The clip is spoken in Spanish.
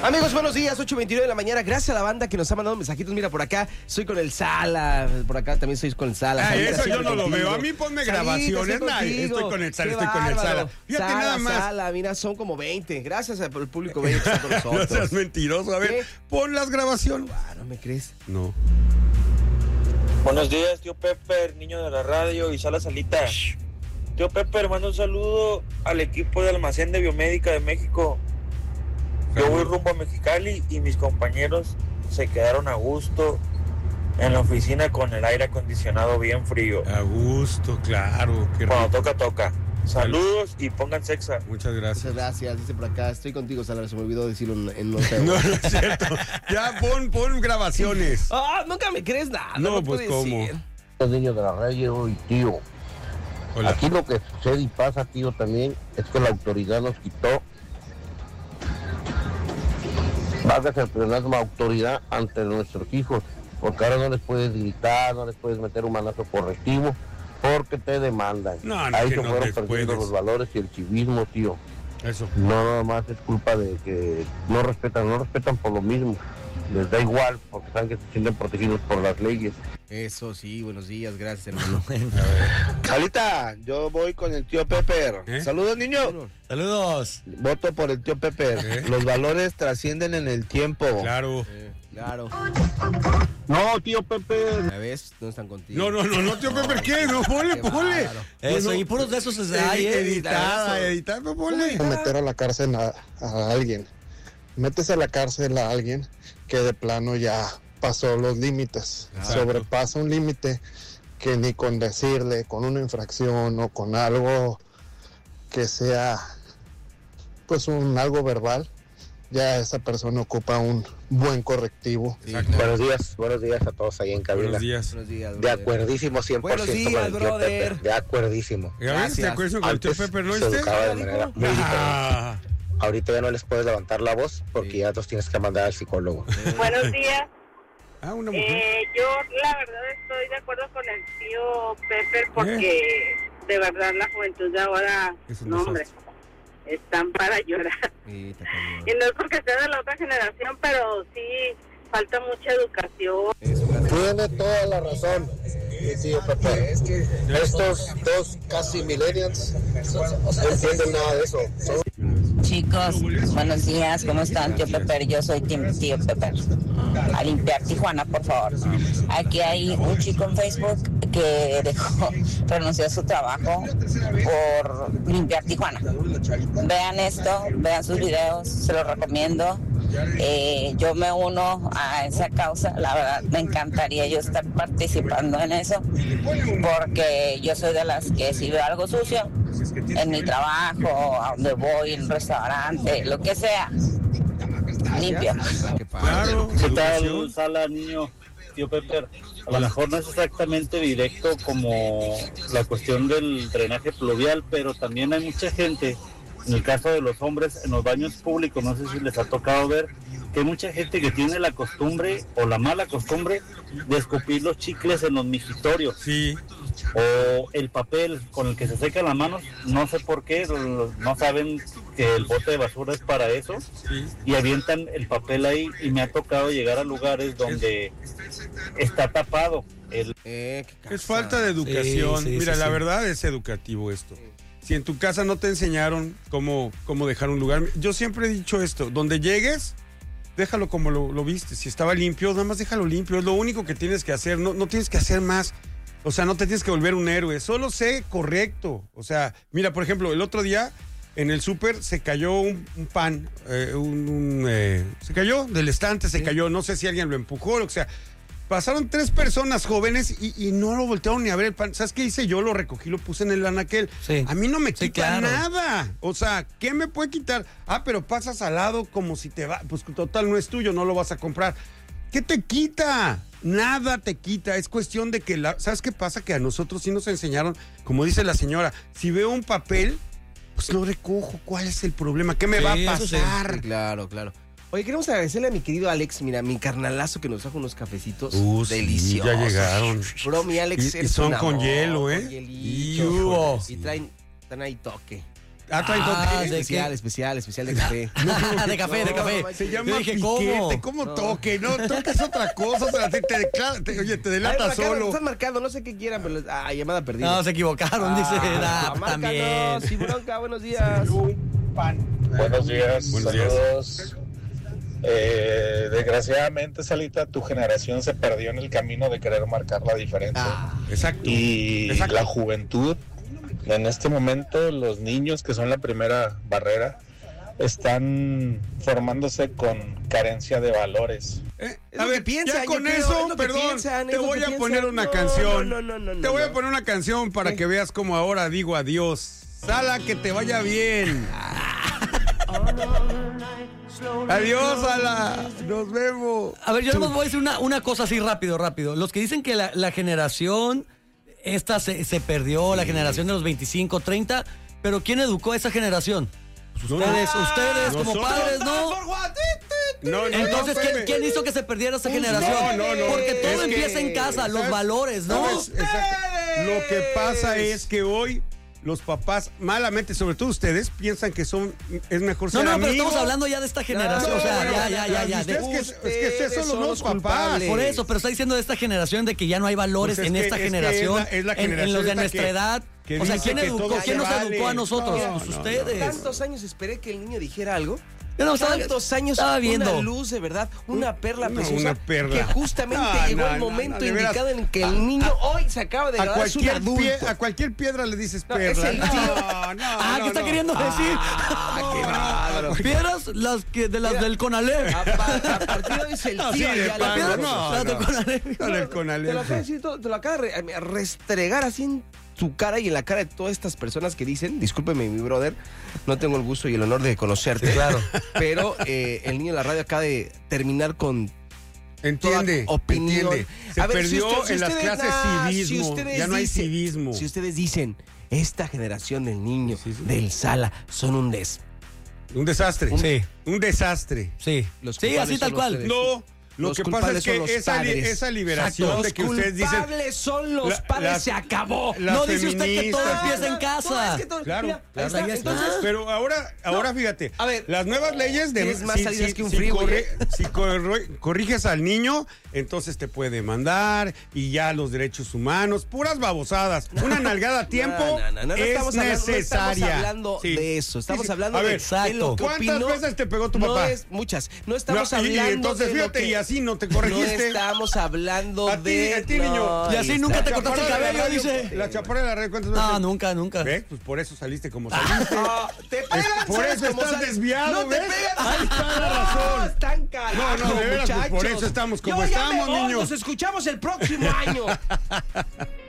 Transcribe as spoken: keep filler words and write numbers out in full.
Amigos, buenos días, ocho veintinueve de la mañana. Gracias a la banda que nos ha mandado mensajitos. Mira, por acá soy con el Sala. Por acá también soy con el Sala. Ah, eso yo no lo veo. A mí ponme grabaciones. Nah, estoy con el Sala, estoy con el Sala. Fíjate Sala, nada más. Sala, mira, son como veinte. Gracias al público bello que está con nosotros. No seas mentiroso. A ver, ¿qué? Pon las grabaciones. Ah, ¿no me crees? No. Buenos días, tío Pepper, niño de la radio y Sala Salita. Tío Pepper, mando un saludo al equipo de Almacén de Biomédica de México. Yo voy rumbo a Mexicali y mis compañeros se quedaron a gusto en la oficina con el aire acondicionado bien frío. A gusto, claro. Qué Cuando rico. toca, toca. Saludos y pongan sexa. Muchas gracias. Muchas gracias, dice por acá. Estoy contigo, Sala. Se me olvidó decirlo en, en los No, no es cierto. Ya pon, pon grabaciones. Ah, nunca me crees nada. No, No, pues, puede ¿cómo? ser. Los niños de la radio y tío. Hola. Aquí lo que sucede y pasa, tío, también es que la autoridad nos quitó, válgase el pleonasmo, autoridad ante nuestros hijos, porque ahora no les puedes gritar, no les puedes meter un manazo correctivo, porque te demandan. No, no, Ahí que se no fueron les perdiendo puedes. los valores y el civismo, tío. Eso. No, nada más es culpa de que no respetan, no respetan por lo mismo. Les da igual, porque saben que se sienten protegidos por las leyes. Eso sí, buenos días, gracias, hermano. Salita, yo voy con el tío Pepper. ¿Eh? Saludos, niño. Saludos. Voto por el tío Pepper. ¿Eh? Los valores trascienden en el tiempo. Claro. Eh, claro. No, tío Pepe. ¿Ya ves? No están contigo. No, no, no, no, tío Pepper, ¿qué? No, ponle, Qué ponle. bárbaro. Eso, No, no. y puros de esos Edi- hay, eh, editada, eso. editada, no, ponle. Meter a la cárcel a, a alguien. Metes a la cárcel a alguien que de plano ya pasó los límites. Exacto. Sobrepasa un límite que ni con decirle, con una infracción o con algo que sea, pues un algo verbal, ya esa persona ocupa un buen correctivo. Exacto. Buenos días, buenos días a todos ahí en cabina. Buenos días. Buenos días, De brother. acuerdísimo cien por ciento Buenos días, con el tío brother. Pepper. De acuerdísimo. ¿Ya ves? Gracias. ¿Te acuerdas con el tío Antes Pepper, no se viste? educaba de manera muy diferente. Ah, Ahorita ya no les puedes levantar la voz porque Sí. ya los tienes que mandar al psicólogo. Buenos días. ah, una mujer. Eh, yo la verdad estoy de acuerdo con el tío Pepper porque de verdad la juventud de ahora, Es un no hombre, están para llorar. Sí, está cañón. Y no es porque sea de la otra generación, pero sí falta mucha educación. Eso, gracias. Tiene toda la razón, mi tío Pepe. Estos dos casi millennials no entienden nada de eso. Son Chicos, buenos días, ¿cómo están? Tío Pepper, yo soy Tim- Tío Pepper. A limpiar Tijuana, por favor. Aquí hay un chico en Facebook que dejó, renunció a su trabajo por limpiar Tijuana. Vean esto, vean sus videos, se los recomiendo. Eh, yo me uno a esa causa, la verdad me encantaría yo estar participando en eso, porque yo soy de las que si veo algo sucio en mi trabajo, a donde voy, en un restaurante, lo que sea, limpio. Qué padre. Claro. ¿Qué tal, educación. Sala, niño, tío Pepper? A lo mejor no es exactamente directo como la cuestión del drenaje pluvial, pero también hay mucha gente, en el caso de los hombres, en los baños públicos, no sé si les ha tocado ver, que hay mucha gente que tiene la costumbre o la mala costumbre de escupir los chicles en los migitorios. Sí. O el papel con el que se secan las manos, no sé por qué, no saben que el bote de basura es para eso, Sí. y avientan el papel ahí, y me ha tocado llegar a lugares donde está tapado el... Eh, qué casa. Es falta de educación. Sí, sí, Mira, sí, la sí. verdad es educativo esto. Si en tu casa no te enseñaron cómo, cómo dejar un lugar, yo siempre he dicho esto, donde llegues, déjalo como lo, lo viste. Si estaba limpio, nada más déjalo limpio. Es lo único que tienes que hacer, no, no tienes que hacer más. O sea, no te tienes que volver un héroe, solo sé correcto. O sea, mira, por ejemplo, el otro día en el súper se cayó un, un pan, eh, un, un, eh, se cayó del estante, se cayó, no sé si alguien lo empujó, o sea, pasaron tres personas jóvenes y, y no lo voltearon ni a ver el pan. ¿Sabes qué hice? Yo lo recogí, lo puse en el anaquel. Sí. A mí no me Sí, quita claro. nada. O sea, ¿qué me puede quitar? Ah, pero pasas al lado como si te va, pues total no es tuyo, no lo vas a comprar. ¿Qué te quita? Nada te quita, es cuestión de que, la, ¿sabes qué pasa? Que a nosotros sí nos enseñaron, como dice la señora, si veo un papel, pues lo recojo, ¿cuál es el problema? ¿Qué me Sí, va a eso sí. pasar? Sí, claro, claro. Oye, queremos agradecerle a mi querido Alex, mira, mi carnalazo que nos trajo unos cafecitos Uh, sí, deliciosos. ya llegaron. Bro, mi Alex, Y- y eres son un con amor, hielo, ¿eh? con Y hielito. hubo. Y traen, están ahí toque. Ah, trae Ah, toque. ¿de Especial, qué? especial, especial de café. de café, de No, café. no, Se Yo llama dije, piquete, ¿cómo? ¿cómo No. toque? No, toque es otra cosa. O sea, te, te declara- te- oye, te A ver, por delata acá solo. Están marcando, no sé qué quieran, pero les- ah, llamada perdida. No, se equivocaron, dice. Ah, Ah, también. márcanos, sin bronca, buenos días. Buenos días, Buenos días. saludos. Eh, desgraciadamente, Salita, tu generación se perdió en el camino de querer marcar la diferencia. Ah, Exacto. Y Exacto. la juventud, en este momento, los niños que son la primera barrera, están formándose con carencia de valores. Eh, Es a lo que ver, piensan, ya yo con creo, eso, es lo que perdón, piensan, te es lo voy que a piensan. poner una No, canción. no, no, no, no, te voy no. a poner una canción para ¿Qué? que veas cómo ahora digo adiós. Sala, que te vaya bien. Adiós, Sala. Nos vemos. A ver, yo nomás voy a decir una, una cosa así rápido, rápido. Los que dicen que la, la generación esta se, se perdió, la generación de los veinticinco, treinta, pero ¿quién educó a esa generación? Ustedes, ustedes como Nosotros. padres, ¿no? No, no, Entonces, no, ¿quién, Pepe. quién hizo que se perdiera esa No, generación? no, no. Porque todo Es que, empieza en casa, los ¿sabes? valores, ¿no? ¿Sabes? Exacto. Lo que pasa es que hoy los papás, malamente, sobre todo ustedes, piensan que son es mejor No, ser no, pero amigos. estamos hablando ya de esta generación. No, o sea, no, ya, no, ya, no, ya, no, ya. Es de- que, es que Ustedes ustedes son son los los nuevos papás. culpables. Por eso, pero está diciendo de esta generación de que ya no hay valores Pues es en que- esta es que generación, es la- es la en- en, generación los de esta nuestra que- edad. que O sea, dice ¿quién que educó? todo ¿Quién se nos vale? educó a nosotros? No, Pues no, no. ustedes. Tantos años esperé que el niño dijera algo. Yo no, estaba- Tantos años, estaba viendo. una luz de verdad, una perla Una- preciosa, una perla. que justamente No, llegó no, el no, momento no, de veras. indicado en que el niño hoy se acaba de A graduar, es un cualquier, pie- adulto. a cualquier piedra le dices No, es perla. el No, tío. no, Ah, no, ¿qué está no. queriendo decir? Ah, qué bárbaro. Piedras las que de las Mira. del Conalep. A, pa- a partir de hoy es el No, tío. sí, de ya plano, la- no, las no. del Conalep. Con el Conalep. Te lo acaba de decir todo, te lo acaba de re- restregar así en tu cara y en la cara de todas estas personas que dicen, discúlpeme mi brother, no tengo el gusto y el honor de conocerte. Claro. Pero eh, el niño de la radio acaba de terminar con Entiende, toda opinión. entiende. Se A ver, si perdió usted- si en las ustedes- clases nah, si civismo. ustedes Ya no hay dicen- civismo. Si ustedes dicen, esta generación del niño, Sí, sí. del Sala, son un des... Un desastre. Sí. Un desastre. Sí, Los sí, culpables así tal son cual. ustedes. No, lo Los que pasa culpables es que son los esa, li- padres. esa liberación Exacto. de que Los ustedes dicen. culpables son los La- padres, las- se acabó. las No dice usted que todo feministas. empieza en casa. No, es que todo- Claro, mira, claro. ahí está, Ahí está. entonces, Pero ahora, ahora fíjate, A ver, las nuevas leyes de tienes más salidas que un freeway, corri- ¿eh? si corri- corriges al niño, entonces te puede demandar y ya los derechos humanos, puras babosadas. Una nalgada a tiempo No, no, no, no, no es estamos hablando- no necesaria. estamos hablando Sí. de eso, estamos Sí, sí. hablando A de, ver, de lo que ¿cuántas opinó. veces te pegó tu No papá? es muchas. No estamos No, y- y hablando entonces de lo fíjate, que- y así no te No corregiste. estamos hablando A ti, de... a ti, niño. No, Y así ahí nunca está. te cortaste el chaparra de la cabello, radio, dice. La chaparra de la red, ¿cuántas veces? No, nunca, nunca. ¿Ves? Pues por eso saliste como saliste. Ah, te pegan, por ¿sabes eso cómo estás salen? desviado, No te ¿ves? pegan. Ahí está la No, razón. están carajo, No, no, de veras, pues, por muchachos. eso estamos como Yo ya me estamos, voy, niños. Nos escuchamos el próximo año.